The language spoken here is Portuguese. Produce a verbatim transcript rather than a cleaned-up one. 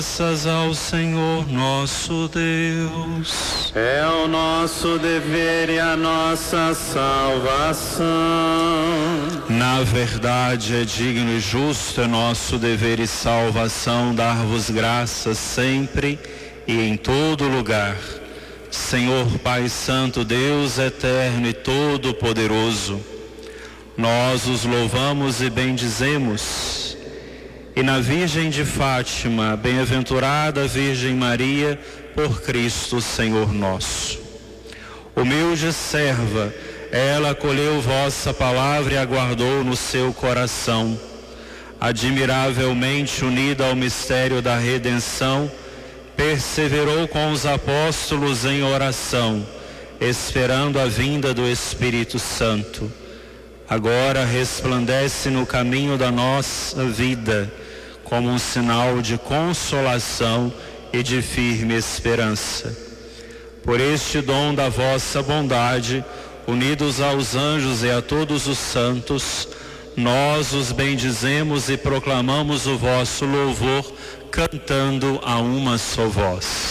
Graças ao Senhor nosso Deus. É o nosso dever e a nossa salvação. Na verdade, é digno e justo, é nosso dever e salvação dar-vos graças sempre e em todo lugar. Senhor Pai Santo, Deus eterno e todo-poderoso, nós os louvamos e bendizemos. E na Virgem de Fátima, bem-aventurada Virgem Maria, por Cristo Senhor nosso. Humilde serva, ela acolheu vossa palavra e aguardou no seu coração. Admiravelmente unida ao mistério da redenção, perseverou com os apóstolos em oração, esperando a vinda do Espírito Santo. Agora resplandece no caminho da nossa vida, como um sinal de consolação e de firme esperança. Por este dom da vossa bondade, unidos aos anjos e a todos os santos, nós os bendizemos e proclamamos o vosso louvor, cantando a uma só voz.